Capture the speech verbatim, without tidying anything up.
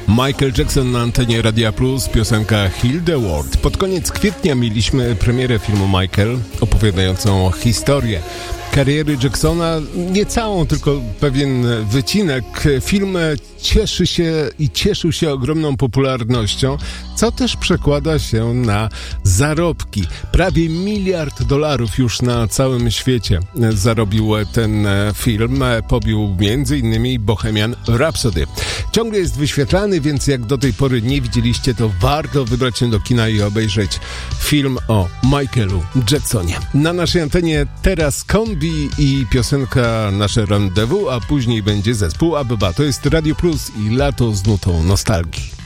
Michael Jackson na antenie Radia Plus, piosenka Heal the World. Pod koniec kwietnia mieliśmy premierę filmu Michael, opowiadającą historię kariery Jacksona, nie całą, tylko pewien wycinek. Film cieszy się i cieszył się ogromną popularnością, co też przekłada się na zarobki. Prawie miliard dolarów już na całym świecie zarobił ten film. Pobił między innymi Bohemian Rhapsody. Ciągle jest wyświetlany, więc jak do tej pory nie widzieliście, to warto wybrać się do kina i obejrzeć film o Michaelu Jacksonie. Na naszej antenie teraz kombi i piosenka Nasze Rendezvous, a później będzie zespół Abba. To jest Radio Plus i lato z nutą nostalgii.